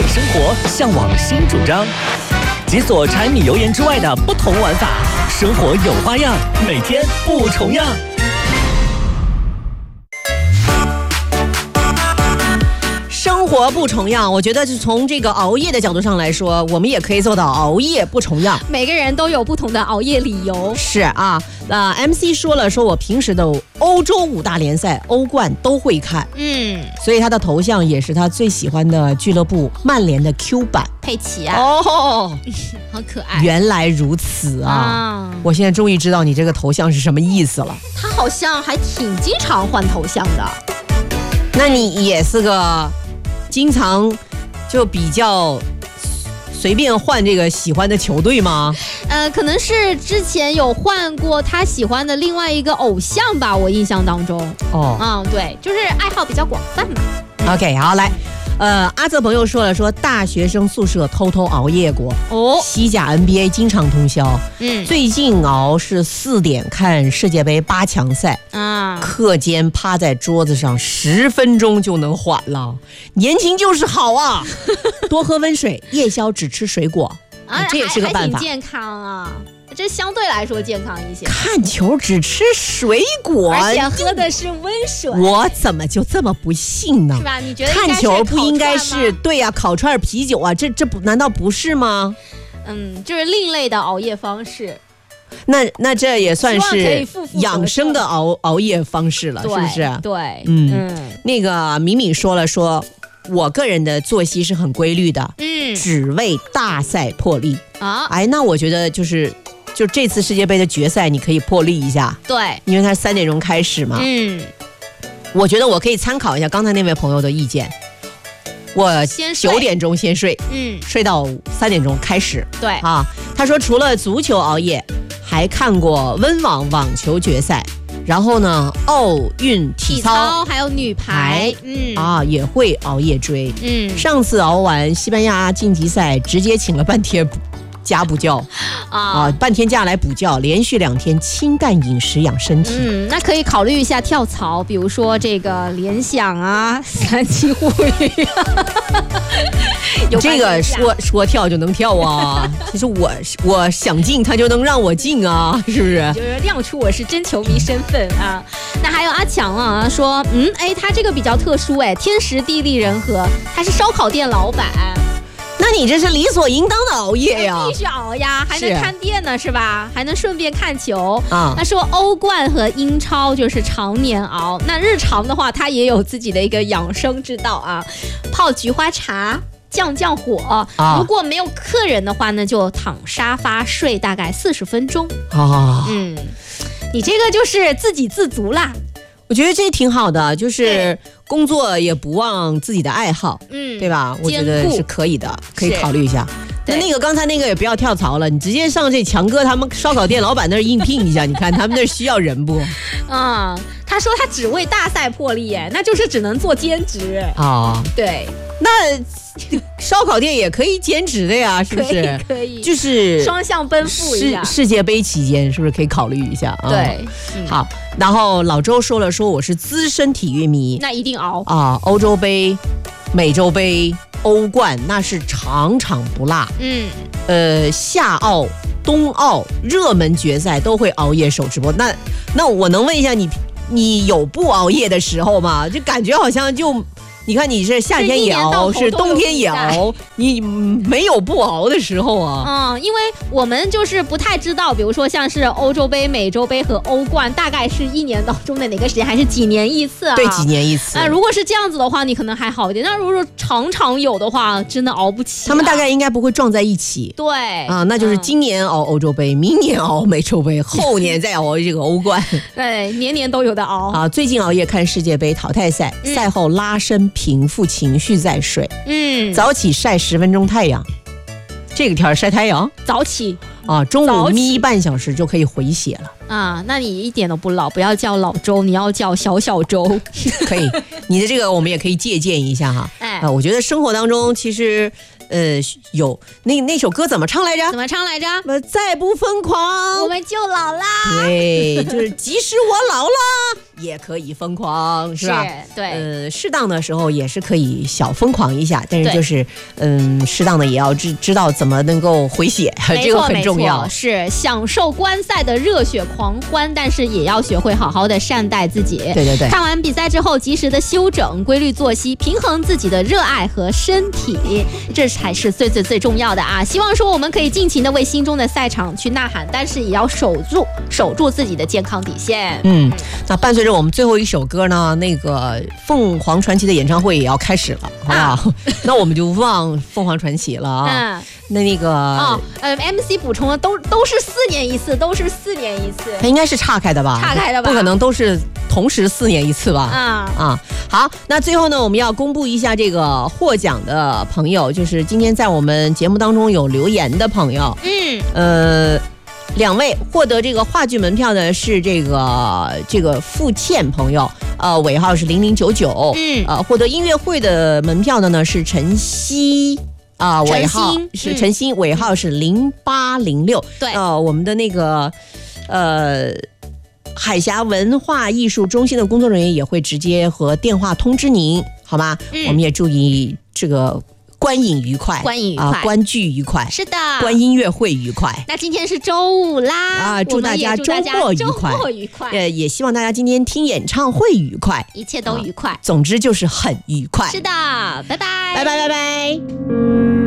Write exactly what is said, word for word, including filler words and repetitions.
生活向往新主张，解锁柴米油盐之外的不同玩法，生活有花样，每天不重样。 生活不重样，我觉得是从这个熬夜的角度上来说，我们也可以做到熬夜不重样。 每个人都有不同的熬夜理由。 是啊，呃 M C 说了，说我平时的欧洲五大联赛、欧冠都会看，嗯，所以他的头像也是他最喜欢的俱乐部曼联的 Q 版佩奇啊。 哦， 好可爱。 原来如此啊！ 啊我现在终于知道你这个头像是什么意思了。 他好像还挺经常换头像的。 那你也是个经常就比较随便换这个喜欢的球队吗？ 呃，可能是之前有换过他喜欢的另外一个偶像吧，我印象当中。 哦， 嗯，对，就是爱好比较广泛嘛。 OK， 好，来，呃，阿泽朋友说了，说大学生宿舍偷偷熬夜过。哦，西甲 N B A 经常通宵。嗯，最近熬是四点看世界杯八强赛。啊，课间趴在桌子上十分钟就能缓了。年轻就是好啊，多喝温水，夜宵只吃水果。啊，这也是个办法， 还挺健康啊。这相对来说健康一些。 看球只吃水果， 而且喝的是温水。 我怎么就这么不信呢？ 是吧？你觉得看球不应该是对呀、啊？烤串啤酒啊，这这不难道不是吗？ 嗯，就是另类的熬夜方式。 那那这也算是养生的熬熬夜方式了，是不是？ 对， 嗯嗯。那个敏敏说了说。我个人的作息是很规律的，嗯，只为大赛破例啊！哎，那我觉得就是就这次世界杯的决赛，你可以破例一下， 对， 因为它是三点钟开始嘛，嗯，我觉得我可以参考一下刚才那位朋友的意见，我九点钟先睡，嗯，睡到三点钟开始， 对啊，他说除了足球熬夜，还看过温网网球决赛。然后呢，奥运体操, 体操还有女排， 嗯啊也会熬夜追，嗯，上次熬完西班牙晋级赛，直接请了半天假补觉，啊, 啊半天假来补觉，连续两天清淡饮食养身体。 嗯，那可以考虑一下跳槽，比如说这个联想啊、三七互娱啊。 这个说说跳就能跳啊！其实我我想进，他就能让我进啊，是不是？ 就是亮出我是真球迷身份啊。那还有阿强啊，说嗯，哎，他这个比较特殊，哎，天时地利人和，他是烧烤店老板。 那你这是理所应当的熬夜呀， 必须熬呀，还能看店呢， 是, 是吧？还能顺便看球啊。他说欧冠和英超就是常年熬，那日常的话，他也有自己的一个养生之道啊，泡菊花茶。降降火、啊，如果没有客人的话呢，就躺沙发睡大概四十分钟。啊，嗯，你这个就是自给自足啦。 我觉得这挺好的，就是工作也不忘自己的爱好，嗯，对吧？我觉得是可以的，可以考虑一下。那那个刚才那个也不要跳槽了，你直接上这强哥他们烧烤店老板那儿应聘一下，你看他们那儿需要人不？ 啊、嗯，他说他只为大赛破例，哎，那就是只能做兼职啊。对， 那烧烤店也可以兼职的呀，是不是？ 可以，可以， 就是双向奔赴一下。 世界杯期间是不是可以考虑一下啊？ 对、 嗯，好。然后老周说了，说我是资深体育迷， 那一定熬啊！欧洲杯、美洲杯、欧冠那是场场不落。嗯，呃，夏奥、冬奥热门决赛都会熬夜守直播。那那我能问一下你，你有不熬夜的时候吗？就感觉好像就。你看你是夏天也熬，是冬天也熬，你没有不熬的时候啊。 嗯，因为我们就是不太知道，比如说像是欧洲杯、美洲杯和欧冠，大概是一年当中的哪个时间，还是几年一次啊？ 对，几年一次。 那、呃、如果是这样子的话，你可能还好一点。那如果说常常有的话，真的熬不起、啊。 他们大概应该不会撞在一起。 对啊，那就是今年熬欧洲杯，嗯、明年熬美洲杯，后年再熬这个欧冠。 对，年年都有的熬。 啊，最近熬夜看世界杯淘汰赛，嗯、赛后拉伸。平复情绪再睡，嗯，早起晒十分钟太阳，这个天晒太阳， 早起啊，中午眯半小时就可以回血了啊。那你一点都不老，不要叫老周，你要叫小小周， 可以。你的这个我们也可以借鉴一下哈。哎，啊，我觉得生活当中其实。呃，有那那首歌怎么唱来着？ 怎么唱来着？ 再不疯狂， 我们就老啦。 对，就是即使我老了， 也可以疯狂，是吧？ 是对， 呃，适当的时候也是可以小疯狂一下，但是就是嗯，适当的也要知知道怎么能够回血，这个很重要。 是享受观赛的热血狂欢，但是也要学会好好的善待自己。 对对对， 看完比赛之后，及时的休整，规律作息，平衡自己的热爱和身体，这才是最最最重要的啊！希望说我们可以尽情的为心中的赛场去呐喊，但是也要守住守住自己的健康底线。 嗯，那伴随着我们最后一首歌呢，那个凤凰传奇的演唱会也要开始了，好不好？啊、那我们就忘凤凰传奇了啊。嗯、那那个哦，呃 ，M C 补充的都都是四年一次，都是四年一次。 它应该是岔开的吧？ 岔开的吧？ 不可能都是同时四年一次吧？啊啊！好，那最后呢，我们要公布一下这个获奖的朋友，就是今天在我们节目当中有留言的朋友。嗯，呃。两位获得这个话剧门票的是这个这个付倩朋友，呃，尾号是零零九九。嗯，呃，获得音乐会的门票的呢是陈曦，啊、呃，尾号是陈曦，尾号是零八零六。对，呃，我们的那个呃海峡文化艺术中心的工作人员也会直接和电话通知您，好吗？嗯、我们也注意这个。观影愉快， 观影愉快， 啊、观剧愉快， 是的， 观音乐会愉快。 那今天是周五啦， 啊，祝大家周末愉快， 周末愉快。 呃，也希望大家今天听演唱会愉快， 一切都愉快。啊、 总之就是很愉快。 是的，拜拜， 拜拜，拜拜。